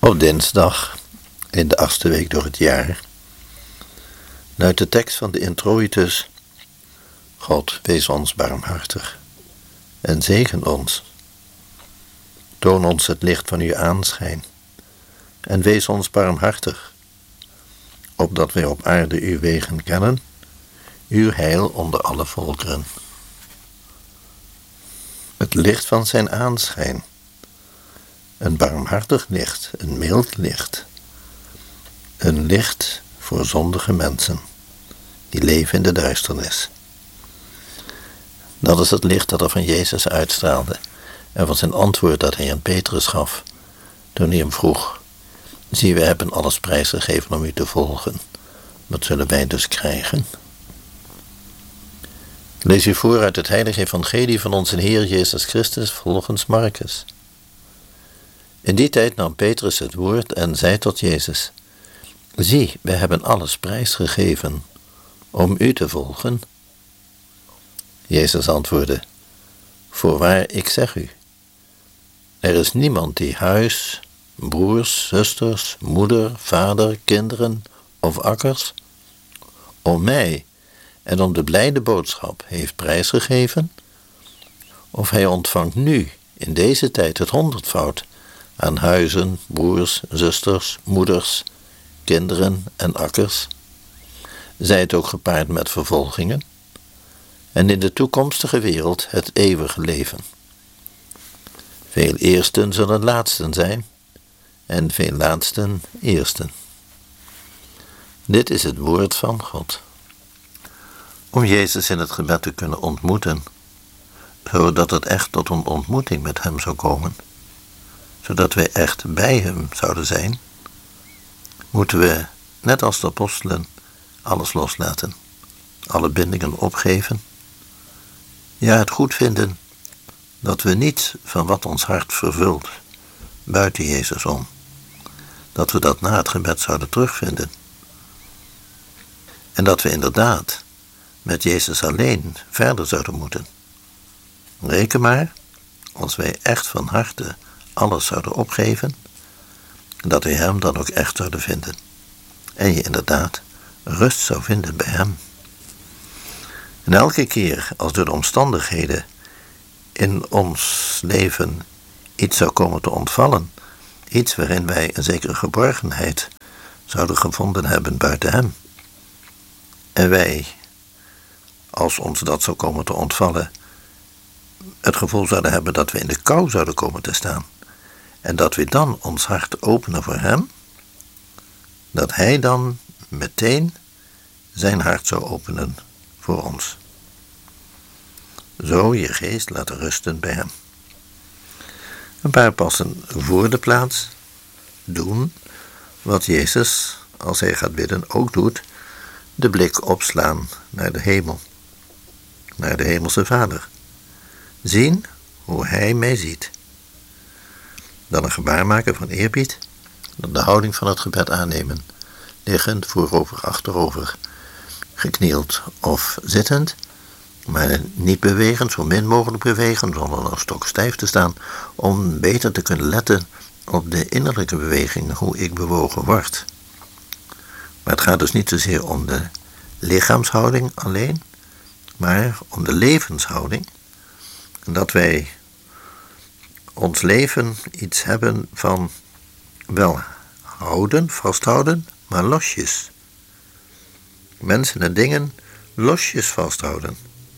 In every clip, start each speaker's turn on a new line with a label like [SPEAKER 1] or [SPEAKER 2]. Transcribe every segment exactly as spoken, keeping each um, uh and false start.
[SPEAKER 1] Op dinsdag, in de achtste week door het jaar, luidt de tekst van de introitus: God, wees ons barmhartig en zegen ons. Toon ons het licht van uw aanschijn en wees ons barmhartig, opdat wij op aarde uw wegen kennen, uw heil onder alle volkeren. Het licht van zijn aanschijn, een barmhartig licht, een mild licht, een licht voor zondige mensen die leven in de duisternis. Dat is het licht dat er van Jezus uitstraalde en van zijn antwoord dat hij aan Petrus gaf toen hij hem vroeg: zie, we hebben alles prijsgegeven om u te volgen. Wat zullen wij dus krijgen? Lees u voor uit het heilige evangelie van onze Heer Jezus Christus volgens Marcus. In die tijd nam Petrus het woord en zei tot Jezus: zie, wij hebben alles prijsgegeven om u te volgen. Jezus antwoordde: voorwaar, ik zeg u, er is niemand die huis, broers, zusters, moeder, vader, kinderen of akkers om mij en om de blijde boodschap heeft prijsgegeven, of hij ontvangt nu in deze tijd het honderdvoud aan huizen, broers, zusters, moeders, kinderen en akkers, zij het ook gepaard met vervolgingen, en in de toekomstige wereld het eeuwige leven. Veel eersten zullen laatsten zijn, en veel laatsten eersten. Dit is het woord van God. Om Jezus in het gebed te kunnen ontmoeten, zodat het echt tot een ontmoeting met hem zou komen, zodat wij echt bij hem zouden zijn, moeten we, net als de apostelen, alles loslaten, alle bindingen opgeven, ja, het goed vinden dat we niet van wat ons hart vervult buiten Jezus om, dat we dat na het gebed zouden terugvinden. En dat we inderdaad met Jezus alleen verder zouden moeten. Reken maar, als wij echt van harte alles zouden opgeven, dat we hem dan ook echt zouden vinden. En je inderdaad rust zou vinden bij hem. En elke keer als door de omstandigheden in ons leven iets zou komen te ontvallen, iets waarin wij een zekere geborgenheid zouden gevonden hebben buiten hem, en wij, als ons dat zou komen te ontvallen, het gevoel zouden hebben dat we in de kou zouden komen te staan, en dat we dan ons hart openen voor hem, dat hij dan meteen zijn hart zou openen voor ons. Zo je geest laten rusten bij hem. Een paar passen voor de plaats doen wat Jezus, als hij gaat bidden, ook doet: de blik opslaan naar de hemel, naar de hemelse Vader. Zien hoe hij mij ziet. Dan een gebaar maken van eerbied, dan de houding van het gebed aannemen, liggend, voorover, achterover, geknield of zittend, maar niet bewegen, zo min mogelijk bewegen, zonder nog stokstijf te staan, om beter te kunnen letten op de innerlijke beweging, hoe ik bewogen word. Maar het gaat dus niet zozeer om de lichaamshouding alleen, maar om de levenshouding. En dat wij ons leven iets hebben van wel houden, vasthouden, maar losjes. Mensen en dingen losjes vasthouden.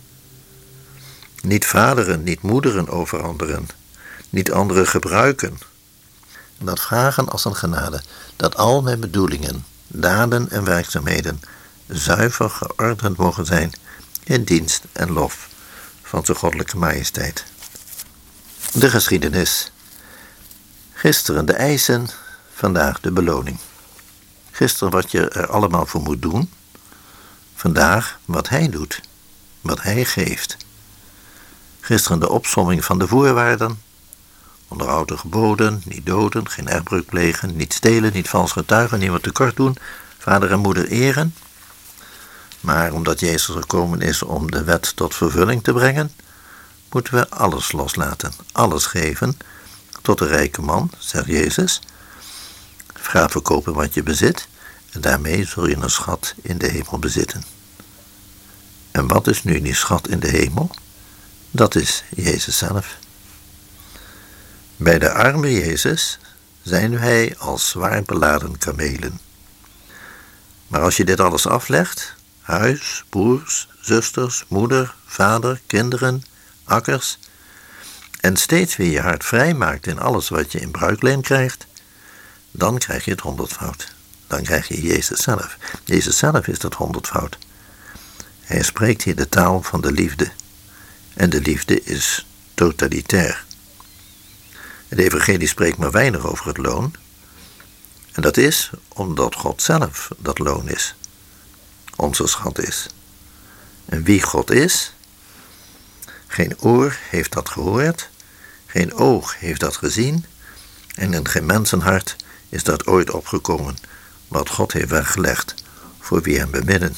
[SPEAKER 1] Niet vaderen, niet moederen over anderen, niet anderen gebruiken. Dat vragen als een genade, dat al mijn bedoelingen, daden en werkzaamheden zuiver geordend mogen zijn in dienst en lof van zijn goddelijke majesteit. De geschiedenis. Gisteren de eisen, vandaag de beloning. Gisteren wat je er allemaal voor moet doen, vandaag wat hij doet, wat hij geeft. Gisteren de opsomming van de voorwaarden, onderhoud de geboden, niet doden, geen erfbreuk plegen, niet stelen, niet vals getuigen, niemand tekort doen, vader en moeder eren. Maar omdat Jezus gekomen is om de wet tot vervulling te brengen, moeten we alles loslaten, alles geven tot de rijke man, zegt Jezus. ga verkopen wat je bezit en daarmee zul je een schat in de hemel bezitten. En wat is nu die schat in de hemel? Dat is Jezus zelf. Bij de arme Jezus zijn wij als zwaar beladen kamelen. Maar als je dit alles aflegt, huis, broers, zusters, moeder, vader, kinderen, akkers, en steeds weer je hart vrij maakt in alles wat je in bruikleen krijgt, dan krijg je het honderdvoud. Dan krijg je Jezus zelf. Jezus zelf is dat honderdvoud. Hij spreekt hier de taal van de liefde. En de liefde is totalitair. Het evangelie spreekt maar weinig over het loon. En dat is omdat God zelf dat loon is. Onze schat is. En wie God is? Geen oor heeft dat gehoord. Geen oog heeft dat gezien. En in geen mensenhart is dat ooit opgekomen. Wat God heeft weggelegd voor wie hem beminnen.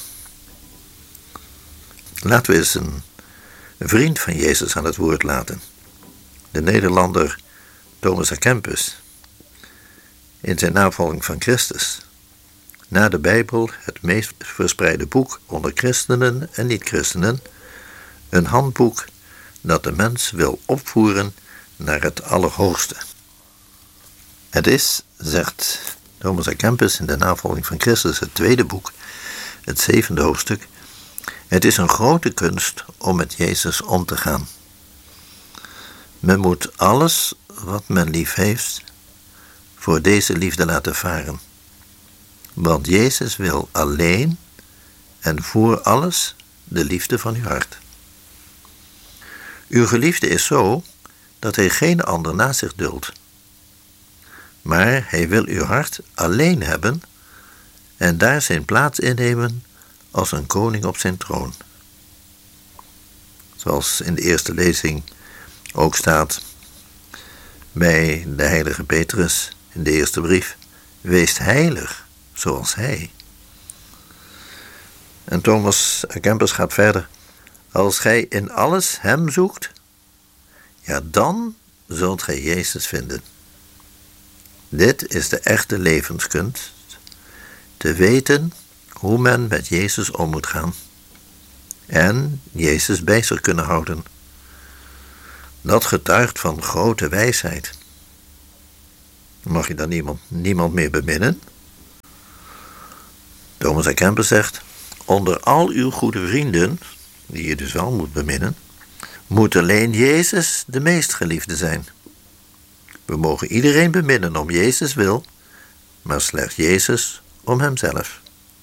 [SPEAKER 1] Laten we eens een vriend van Jezus aan het woord laten. De Nederlander Thomas à Kempis. In zijn navolging van Christus. Na de Bijbel het meest verspreide boek onder christenen en niet-christenen. Een handboek dat de mens wil opvoeren naar het Allerhoogste. Het is, zegt Thomas à Kempis in de navolging van Christus, het tweede boek, het zevende hoofdstuk. Het is een grote kunst om met Jezus om te gaan. Men moet alles wat men lief heeft voor deze liefde laten varen. Want Jezus wil alleen en voor alles de liefde van uw hart. Uw geliefde is zo dat hij geen ander naast zich duldt. Maar hij wil uw hart alleen hebben en daar zijn plaats innemen als een koning op zijn troon. Zoals in de eerste lezing ook staat bij de heilige Petrus in de eerste brief. Wees heilig zoals hij. En Thomas à Kempis gaat verder. Als gij in alles hem zoekt, ja, dan zult gij Jezus vinden. Dit is de echte levenskunst. Te weten hoe men met Jezus om moet gaan. En Jezus bij zich kunnen houden. Dat getuigt van grote wijsheid. Mag je dan niemand, niemand meer beminnen? Thomas à Kempis zegt, onder al uw goede vrienden, die je dus wel moet beminnen, moet alleen Jezus de meest geliefde zijn. We mogen iedereen beminnen om Jezus wil, maar slechts Jezus om hemzelf.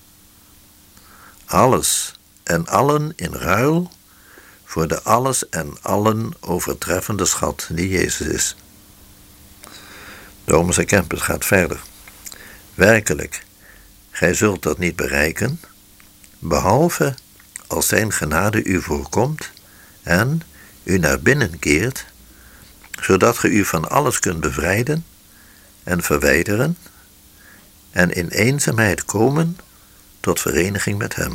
[SPEAKER 1] Alles en allen in ruil voor de alles en allen overtreffende schat die Jezus is. Thomas à Kempis gaat verder. Werkelijk, gij zult dat niet bereiken, behalve als zijn genade u voorkomt en u naar binnen keert, zodat ge u van alles kunt bevrijden en verwijderen en in eenzaamheid komen tot vereniging met hem.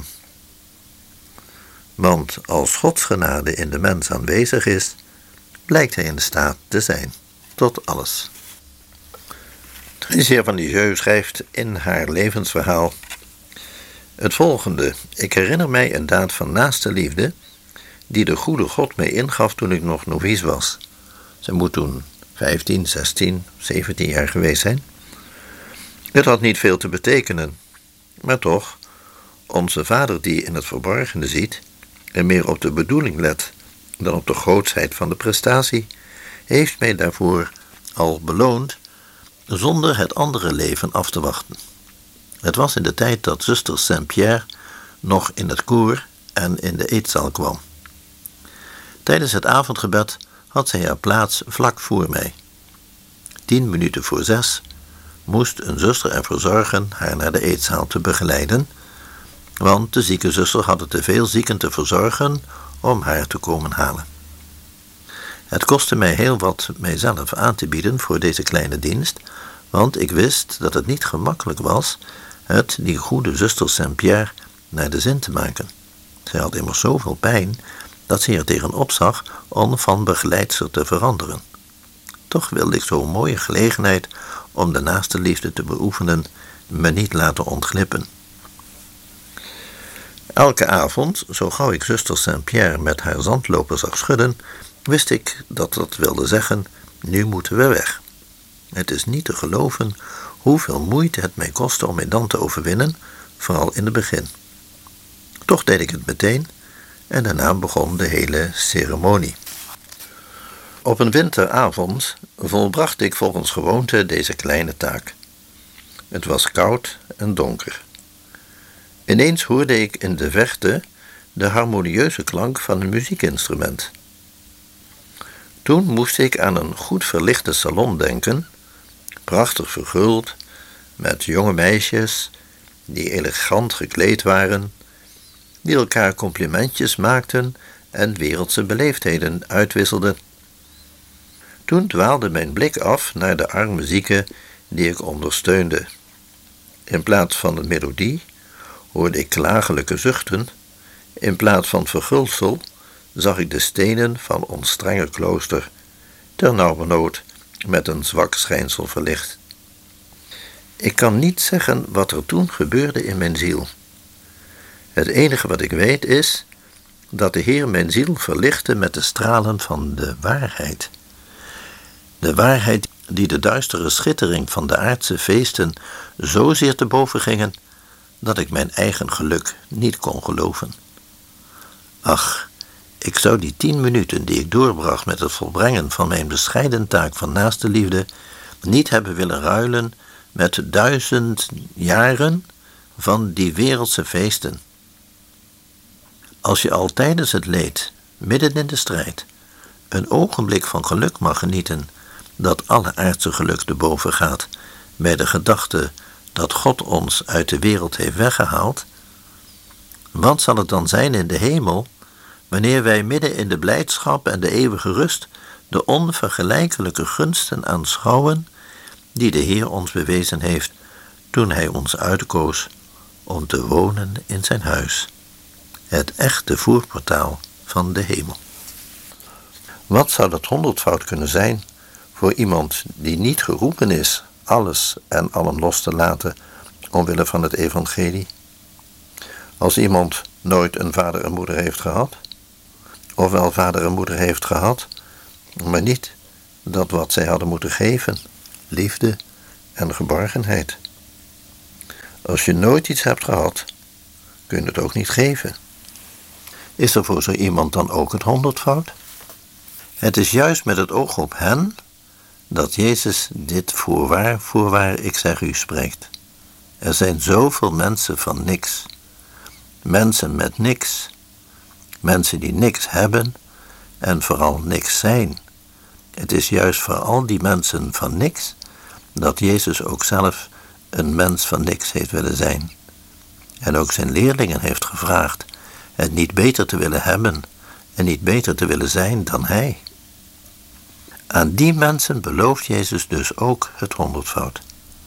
[SPEAKER 1] Want als Gods genade in de mens aanwezig is, blijkt hij in staat te zijn tot alles. Theresia van Lisieux schrijft in haar levensverhaal het volgende. Ik herinner mij een daad van naaste liefde die de goede God mij ingaf toen ik nog novice was. Ze moet toen vijftien, zestien, zeventien jaar geweest zijn. Het had niet veel te betekenen, maar toch, onze Vader die in het verborgene ziet en meer op de bedoeling let dan op de grootsheid van de prestatie, heeft mij daarvoor al beloond zonder het andere leven af te wachten. Het was in de tijd dat zuster Saint-Pierre nog in het koor en in de eetzaal kwam. Tijdens het avondgebed had zij haar plaats vlak voor mij. Tien minuten voor zes moest een zuster ervoor zorgen haar naar de eetzaal te begeleiden, want de zieke zuster had te veel zieken te verzorgen om haar te komen halen. Het kostte mij heel wat mijzelf aan te bieden voor deze kleine dienst, want ik wist dat het niet gemakkelijk was het die goede zuster Saint-Pierre naar de zin te maken. Zij had immers zoveel pijn dat ze er tegenop zag om van begeleidster te veranderen. Toch wilde ik zo'n mooie gelegenheid om de naaste liefde te beoefenen me niet laten ontglippen. Elke avond, zo gauw ik zuster Saint-Pierre met haar zandloper zag schudden, wist ik dat dat wilde zeggen, nu moeten we weg. Het is niet te geloven hoeveel moeite het mij kostte om mij dan te overwinnen, vooral in het begin. Toch deed ik het meteen en daarna begon de hele ceremonie. Op een winteravond volbracht ik volgens gewoonte deze kleine taak. Het was koud en donker. Ineens hoorde ik in de verte de harmonieuze klank van een muziekinstrument. Toen moest ik aan een goed verlichte salon denken, prachtig verguld, met jonge meisjes die elegant gekleed waren, die elkaar complimentjes maakten en wereldse beleefdheden uitwisselden. Toen dwaalde mijn blik af naar de arme zieke die ik ondersteunde. In plaats van een melodie hoorde ik klagelijke zuchten, in plaats van verguldsel zag ik de stenen van ons strenge klooster, ternauwernood met een zwak schijnsel verlicht. Ik kan niet zeggen wat er toen gebeurde in mijn ziel. Het enige wat ik weet is dat de Heer mijn ziel verlichtte met de stralen van de waarheid. De waarheid die de duistere schittering van de aardse feesten zozeer te boven gingen, dat ik mijn eigen geluk niet kon geloven. Ach, ik zou die tien minuten die ik doorbracht met het volbrengen van mijn bescheiden taak van naaste liefde niet hebben willen ruilen met duizend jaren van die wereldse feesten. Als je al tijdens het leed, midden in de strijd, een ogenblik van geluk mag genieten, dat alle aardse geluk te boven gaat bij de gedachte dat God ons uit de wereld heeft weggehaald, wat zal het dan zijn in de hemel, wanneer wij midden in de blijdschap en de eeuwige rust de onvergelijkelijke gunsten aanschouwen die de Heer ons bewezen heeft toen Hij ons uitkoos om te wonen in zijn huis, het echte voorportaal van de hemel. Wat zou dat honderdvoud kunnen zijn voor iemand die niet geroepen is alles en allen los te laten omwille van het evangelie? Als iemand nooit een vader en moeder heeft gehad, of wel vader en moeder heeft gehad, maar niet dat wat zij hadden moeten geven, liefde en geborgenheid. Als je nooit iets hebt gehad, kun je het ook niet geven. Is er voor zo iemand dan ook het honderdvoud? Het is juist met het oog op hen dat Jezus dit voorwaar, voorwaar ik zeg u spreekt. Er zijn zoveel mensen van niks. Mensen met niks. Mensen die niks hebben en vooral niks zijn. Het is juist voor al die mensen van niks dat Jezus ook zelf een mens van niks heeft willen zijn. En ook zijn leerlingen heeft gevraagd het niet beter te willen hebben en niet beter te willen zijn dan hij. Aan die mensen belooft Jezus dus ook het honderdvoud.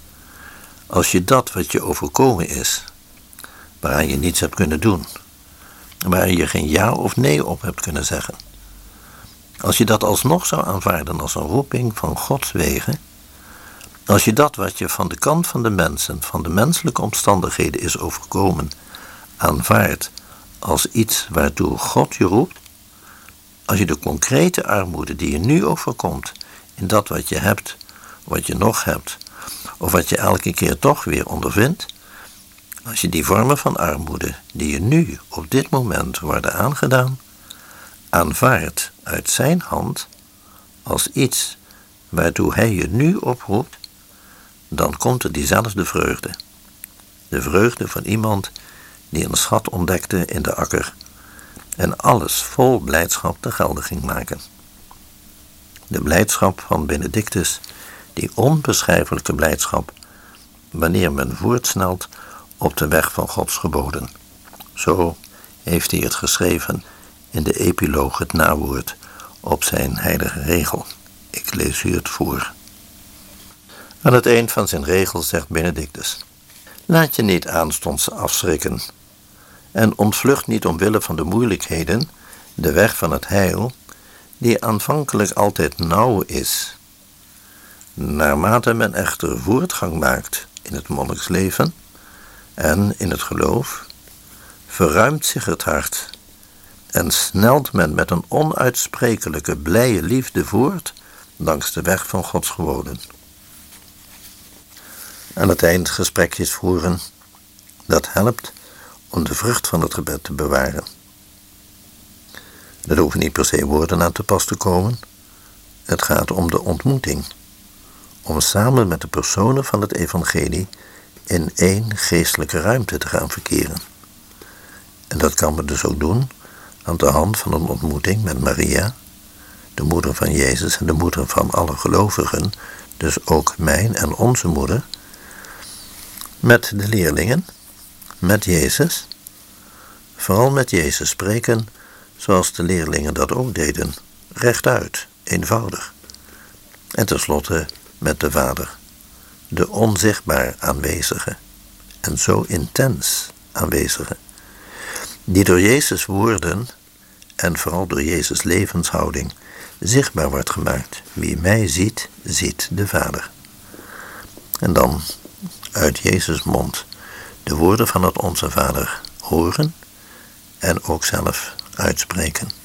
[SPEAKER 1] Als je dat wat je overkomen is, waaraan je niets hebt kunnen doen, waar je geen ja of nee op hebt kunnen zeggen, als je dat alsnog zou aanvaarden als een roeping van Gods wegen, als je dat wat je van de kant van de mensen, van de menselijke omstandigheden is overkomen, aanvaardt als iets waartoe God je roept, als je de concrete armoede die je nu overkomt in dat wat je hebt, wat je nog hebt, of wat je elke keer toch weer ondervindt, als je die vormen van armoede die je nu op dit moment worden aangedaan, aanvaardt uit zijn hand als iets waartoe hij je nu oproept, dan komt er diezelfde vreugde. De vreugde van iemand die een schat ontdekte in de akker en alles vol blijdschap te gelde ging maken. De blijdschap van Benedictus, die onbeschrijfelijke blijdschap, wanneer men voortsnelt op de weg van Gods geboden. Zo heeft hij het geschreven in de epiloog, het nawoord, op zijn heilige regel. Ik lees u het voor. Aan het eind van zijn regel zegt Benedictus: laat je niet aanstonds afschrikken en ontvlucht niet omwille van de moeilijkheden de weg van het heil, die aanvankelijk altijd nauw is. Naarmate men echter voortgang maakt in het monniksleven en in het geloof, verruimt zich het hart en snelt men met een onuitsprekelijke blije liefde voort langs de weg van Gods geboden. Aan het eind gesprekjes voeren, dat helpt om de vrucht van het gebed te bewaren. Er hoeven niet per se woorden aan te pas te komen. Het gaat om de ontmoeting, om samen met de personen van het evangelie in één geestelijke ruimte te gaan verkeren. En dat kan men dus ook doen aan de hand van een ontmoeting met Maria, de moeder van Jezus en de moeder van alle gelovigen, dus ook mijn en onze moeder, met de leerlingen, met Jezus, vooral met Jezus spreken zoals de leerlingen dat ook deden, rechtuit, eenvoudig. En tenslotte met de Vader, de onzichtbaar aanwezige en zo intens aanwezige, die door Jezus' woorden en vooral door Jezus' levenshouding zichtbaar wordt gemaakt. Wie mij ziet, ziet de Vader. En dan uit Jezus' mond de woorden van het Onze Vader horen en ook zelf uitspreken.